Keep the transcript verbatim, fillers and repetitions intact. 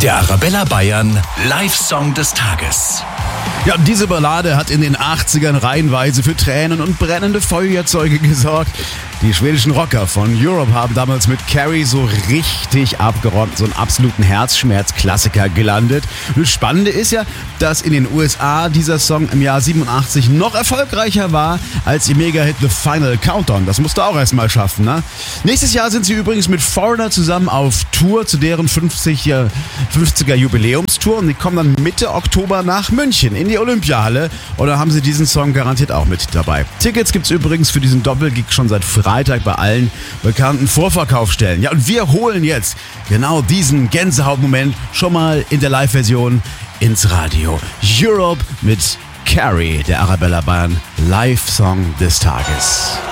Der Arabella Bayern Live-Song des Tages. Ja, diese Ballade hat in den achtzigern reihenweise für Tränen und brennende Feuerzeuge gesorgt. Die schwedischen Rocker von Europe haben damals mit Carrie so richtig abgeräumt, so einen absoluten Herzschmerz-Klassiker gelandet. Und das Spannende ist ja, dass in den U S A dieser Song im Jahr siebenundachtzig noch erfolgreicher war als ihr Mega-Hit The Final Countdown. Das musst du auch erstmal schaffen, ne? Nächstes Jahr sind sie übrigens mit Foreigner zusammen auf Tour zu deren fünfziger Jubiläumstour und die kommen dann Mitte Oktober nach München in die Olympiahalle und da haben sie diesen Song garantiert auch mit dabei. Tickets gibt's übrigens für diesen Doppelgig schon seit Freitag bei allen bekannten Vorverkaufsstellen. Ja, und wir holen jetzt genau diesen Gänsehautmoment schon mal in der Live-Version ins Radio. Europe mit Carrie, der Arabella Bayern Live-Song des Tages.